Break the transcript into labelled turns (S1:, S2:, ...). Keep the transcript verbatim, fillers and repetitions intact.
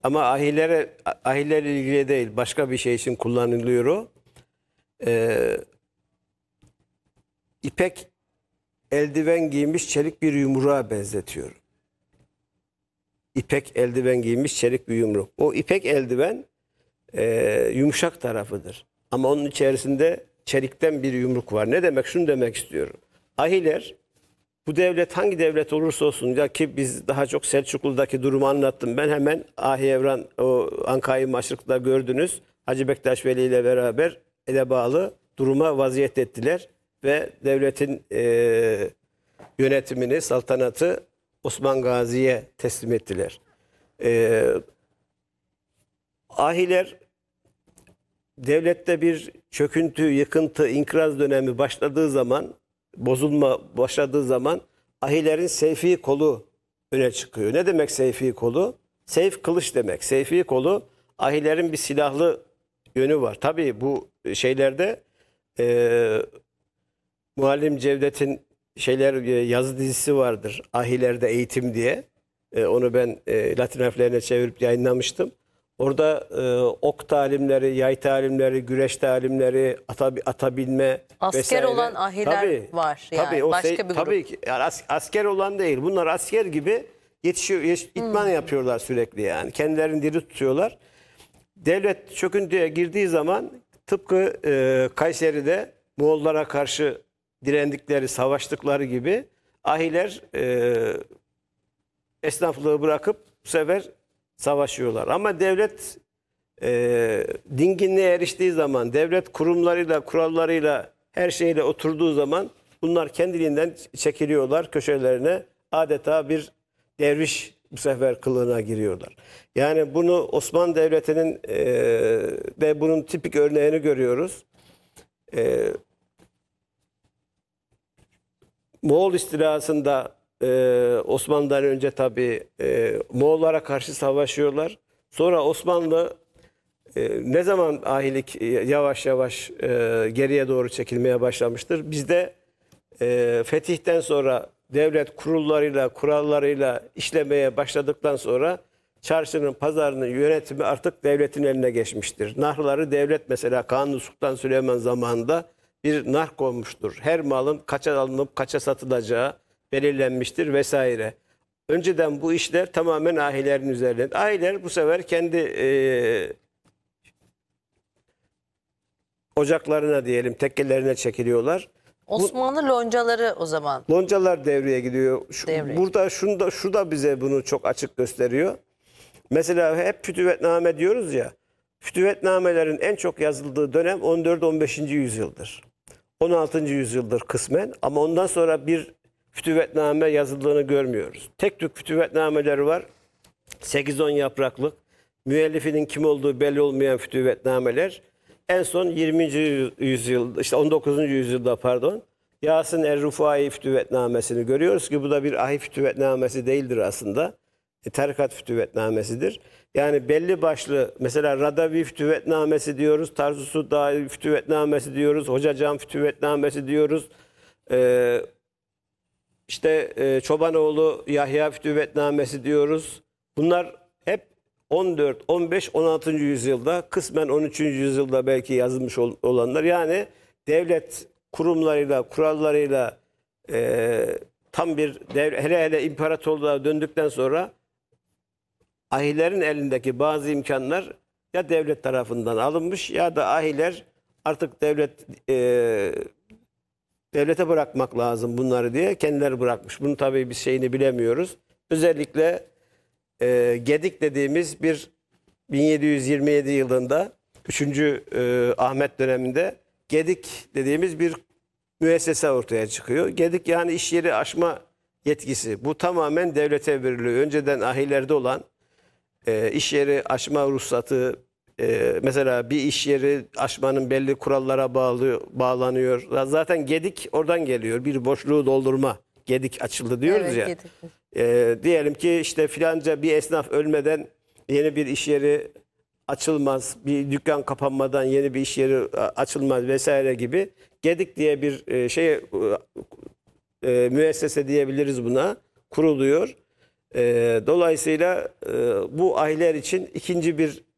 S1: Ama ahilere, ahilerle ilgili değil, başka bir şey için kullanılıyor o. Ee, ipek eldiven giymiş çelik bir yumruğa benzetiyor. İpek eldiven giymiş çelik bir yumruk. O ipek eldiven e, yumuşak tarafıdır. Ama onun içerisinde çelikten bir yumruk var. Ne demek? Şunu demek istiyorum. Ahiler, bu devlet hangi devlet olursa olsun, ya ki biz daha çok Selçuklu'daki durumu anlattım. Ben hemen Ahi Evran, o Anka'yı Maşrık'ta gördünüz. Hacı Bektaş Veli ile beraber ele bağlı duruma vaziyet ettiler. Ve devletin e, yönetimini, saltanatı Osman Gazi'ye teslim ettiler. E, ahiler devlette bir çöküntü, yıkıntı, inkılap dönemi başladığı zaman, bozulma başladığı zaman ahilerin seyfi kolu öne çıkıyor. Ne demek seyfi kolu? Seyf kılıç demek. Seyfi kolu, ahilerin bir silahlı yönü var. Tabii bu şeylerde e, Muallim Cevdet'in şeyler yazı dizisi vardır. Ahilerde Eğitim diye. E, onu ben e, Latin harflerine çevirip yayınlamıştım. Orada e, ok talimleri, yay talimleri, güreş talimleri, ata, atabilme
S2: Asker
S1: vesaire.
S2: olan ahiler
S1: tabii,
S2: var yani.
S1: Tabii, o
S2: Başka
S1: şey,
S2: bir grup.
S1: tabii ki yani as, asker olan değil. Bunlar asker gibi yetişiyor, yetiş, itman
S2: Hmm.
S1: yapıyorlar sürekli yani. Kendilerini diri tutuyorlar. Devlet çöküntüye girdiği zaman tıpkı e, Kayseri'de Moğollara karşı direndikleri, savaştıkları gibi ahiler e, esnaflığı bırakıp bu sefer savaşıyorlar. Ama devlet e, dinginliğe eriştiği zaman, devlet kurumlarıyla, kurallarıyla, her şeyle oturduğu zaman bunlar kendiliğinden çekiliyorlar köşelerine. Adeta bir derviş bu sefer kılığına giriyorlar. Yani bunu Osmanlı Devleti'nin e, de bunun tipik örneğini görüyoruz. E, Moğol istilasında e, Osmanlı'dan önce tabii e, Moğollara karşı savaşıyorlar. Sonra Osmanlı e, ne zaman ahilik yavaş yavaş e, geriye doğru çekilmeye başlamıştır. Bizde e, fetihten sonra devlet kurullarıyla, kurallarıyla işlemeye başladıktan sonra çarşının, pazarının yönetimi artık devletin eline geçmiştir. Nahları devlet, mesela Kanuni Sultan Süleyman zamanında bir nar konmuştur. Her malın kaça alınıp kaça satılacağı belirlenmiştir vesaire. Önceden bu işler tamamen ahilerin üzerinde. Ahiler bu sefer kendi e, ocaklarına diyelim, tekkelerine çekiliyorlar.
S2: Osmanlı loncaları o zaman.
S1: Loncalar devreye gidiyor. Şu,
S2: Devreye.
S1: Burada şunu da, şu da bize bunu çok açık gösteriyor. Mesela hep fütüvetname diyoruz ya. Fütüvetnamelerin en çok yazıldığı dönem on dört on beşinci yüzyıldır. on altıncı yüzyıldır kısmen, ama ondan sonra bir fütüvetname yazıldığını görmüyoruz. Tek tük fütüvetnameleri var. sekiz on yapraklık. Müellifinin kim olduğu belli olmayan fütüvetnameler. En son yirminci yüzyıl, işte on dokuzuncu yüzyılda pardon, Yasin Er-Rufai fütüvetnamesini görüyoruz ki bu da bir ahi fütüvetnamesi değildir aslında. E, tarikat fütüvetnamesidir. Yani belli başlı, mesela Radavi fütüvetnamesi diyoruz, Tarsus Dahi fütüvetnamesi diyoruz, Hoca Can fütüvetnamesi diyoruz. Ee, işte e, Çobanoğlu Yahya fütüvetnamesi diyoruz. Bunlar hep on dört, on beş, on altıncı yüzyılda, kısmen on üçüncü yüzyılda belki yazılmış ol, olanlar. Yani devlet kurumlarıyla, kurallarıyla e, tam bir devlet, hele hele imparatorluğa döndükten sonra ahilerin elindeki bazı imkanlar ya devlet tarafından alınmış ya da ahiler artık devlet e, devlete bırakmak lazım bunları diye kendileri bırakmış. Bunun tabii bir şeyini bilemiyoruz. Özellikle e, Gedik dediğimiz bir bin yedi yüz yirmi yedi yılında üçüncü E, Ahmet döneminde Gedik dediğimiz bir müessese ortaya çıkıyor. Gedik yani iş yeri açma yetkisi. Bu tamamen devlete veriliyor. Önceden ahilerde olan e, iş yeri açma ruhsatı, e, mesela bir iş yeri açmanın belli kurallara bağlı, bağlanıyor. Zaten Gedik oradan geliyor. Bir boşluğu doldurma. Gedik açıldı diyoruz
S2: Evet,
S1: ya.
S2: Gedik.
S1: E, diyelim ki işte filanca bir esnaf ölmeden yeni bir iş yeri açılmaz. Bir dükkan kapanmadan yeni bir iş yeri açılmaz vesaire gibi. Gedik diye bir e, şey e, müessese diyebiliriz buna. Kuruluyor. E, dolayısıyla e, bu ahiler için ikinci bir